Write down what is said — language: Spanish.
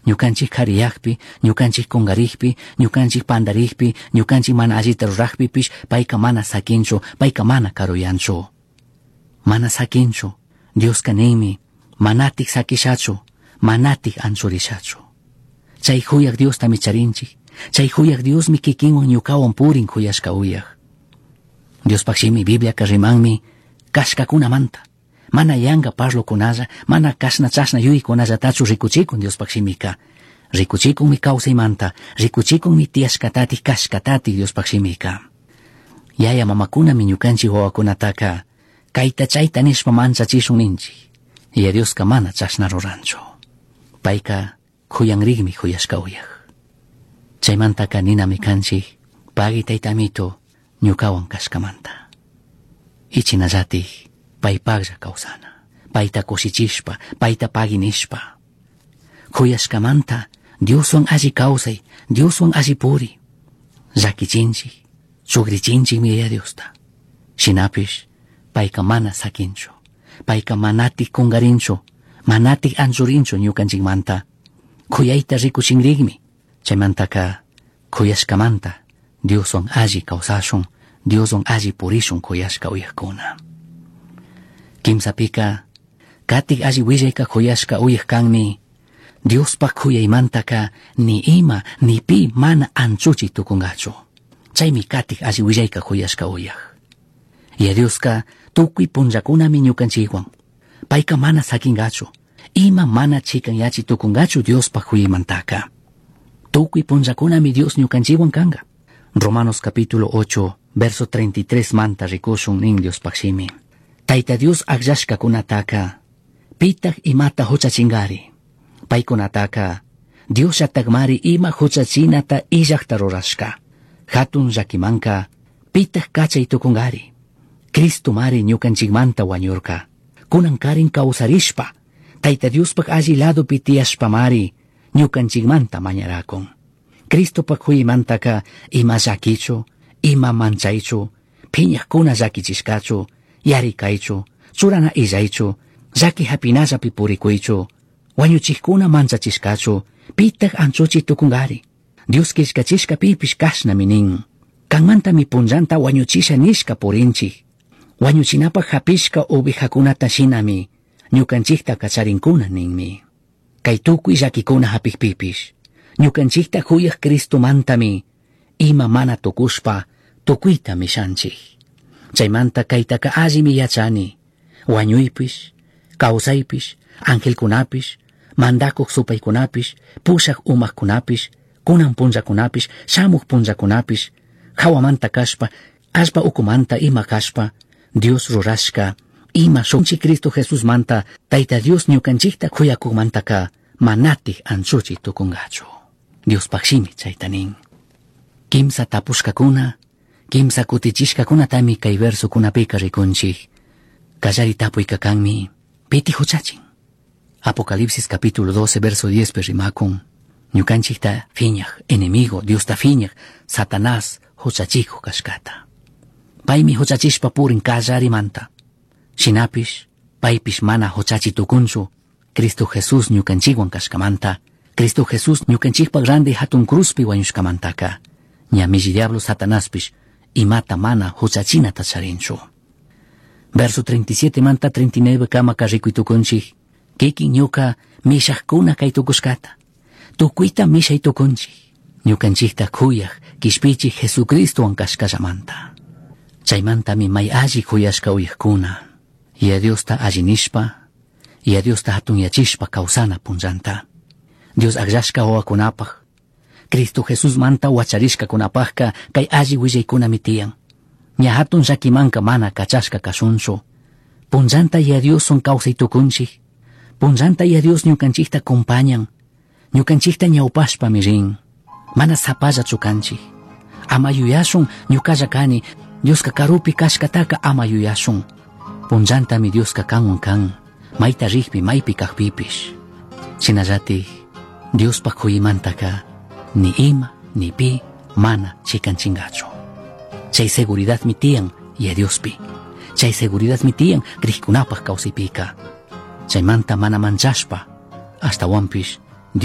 ñukanchik kariyakpi, ñukanchik kungarikpi, ñukanchik pandarikpi, ñukanchik mana allita rurakpipish payka mana sakinchu, payka mana karuyanchu. Mana sakinchu, Dioska ninmi, manatik sakishachu, manatik anchurishachu. Chay huyak Diosta micharinchik, chay huyak Diosmi kikinwan ñukawan purin kuyashka uyak. Diospakshimi Biblia rimanmi kashkakunamanta, mana yanga parlokunalla, mana kashna chashna yuykunallatachu rikuchikun Diospakshimika. Rikuchikunmi kawsaymanta, rikuchikunmi tiyashkatatik kashkatatik Diospakshimika. Yaya mamakunami ñukanchik wawakunataka kayta chayta nishpa manchachishun ninchik. Ya Dioska mana chashna ruranchu. Payka kuyanrikmi kuyashka uyak. Chaymantaka ninami kanchik pagi taytamito ñukawan kashkamanta. Ichinallatik paypaklla kawsana, payta kushichishpa, payta paginishpa. Kuyashkamanta Dioswan alli kawsay, Dioswan alli puri. Llakichinchik, chugrichinchikmi ya Diosta. Shinapish payka mana sakinchu, payka manatik kungarinchu, manatik anchurinchu ñukanchikmanta. Kuyayta rikuchinrikmi. Chaymantaka kuyashkamanta Dioswan alli kawsashun, Dioswan alli purishun kuyashka uyakkuna. Kimsapika katik alli willayka kuyashka uyak kanmi Diospa kuyaymantaka ni ima ni pi mana anchuchi tukungachu. Chaymi katik alli willayka kuyashka uyak. Ya Dioska tukuy punllakunami ñukanchikwan. Payka mana sakingachu, ima mana chikanyachi tukungachu Diospa kuyaymantaka. Tukuy punllakunami Dios ñukanchikwan kanga. Romanos capítulo 8 verso 33 manta rikushun nin Diospakshimi. Tayta Dios akllashkakunataka pitak imata huchachingari. Paykunataka Dios yatakmari ima huchachinata illakta rurashka. Hatun llakimanka pitak kachay tukungari. Cristo mari ñukanchikmanta wañurka. Kunan karin kawsarishpa Tayta Diospak alli ladopi tiyashpa mari ñukanchikmanta mañarakun. Cristopak huymantaka ima llakichu, ima manchaychu, phiñakkuna llakichishkachu, yarikaychu, churana illaychu, llaki hapinallapi purikuychu, wañuchikkuna manchachishkachu, pitak anchuchi tukungari. Dios kishkachishka pipish kashnami nin. Kanmantami punllanta wañuchisha nishka purinchik. Wañuchinapak hapishka ovejakunata shinami ñukanchikta kacharinkuna ninmi. Kay tukuy llakikuna hapikpipish ñukanchikta huyak Cristomantami ima mana tukushpa tukuyta mishanchik. Chaymanta kaytaka allimi yachani. Wañuypish, kawsaypish, angelkunapish, mandakuq supaykunapish, pushak umakkunapish, kunan punllakunapish, shamuk punllakunapish, hawamanta kashpa, allpa ukumanta ima kashpa, Dios rurashka, ima shunchi Cristo Jesus manta, Tayta Dios ñukanchikta kuyakumantaka, manatik anchuchi tukungachu. Dios pakshimi chaytanin. Kimsa tapushkakuna, kimsa kutichishkakuna tami kay verso kunapika rikunchik. Kallari tapuyka kanmi, piti huchachin. Apocalipsis capítulo 12 verso 10 rimakun. Ñukanchikta fiñaj, enemigo, Dios ta fiñaj, Satanás huchachiku kashkata. Paymi huchachishpa purin kallarimanta. Shinapish, paypish mana huchachi tukunchu, Cristo Jesus ñukanchikwan kashkamanta. Cristo Jesus ñukanchikpa grande hatun cruzpi wañushkamantaka. Ñamilli diablo Satanáspish, imata mana huchachinata charinchu. Verso 37 manta 39 kama karikuytukunchik. Kikin ñuka mishajkuna kay tukushkata. Tukuyta mishay tukunchik. Ñukanchikta kuyaj kishpichik Jesucristowan kashkallamanta. Chaymantami may alli kuyashka uyakkuna. Ya Diosta allinishpa, ya Diosta hatun yachishpa kawsana punllanta. Dios akllashka wawakunapaj, Cristo Jesus manta wacharishka kunapajka kay alli willaykunami tiyan. Ña hatun llakimanka mana kachashka kashunchu. Punllanta ya Dioson kawsaytukunchik. Punllanta ya Dios ñukanchikta acompañan. Ñukanchikta ñawpashpami rin. Mana sapalla chukanchik. Ama yuyashun ñukalla kani, Dioska karupi kashkataka ama yuyashun. Punllantami Dioska kanwan kan, mayta rikpi maypi kajpipish. Shinallatik Diospa kuymantaka ni ima ni pi mana chikanchingachu. Chay seguridad mi tiyan ya Diospi. Chay seguridad mi tiyan krikkunapaj kawsaypika. Chaymanta mana manchashpa hasta wampish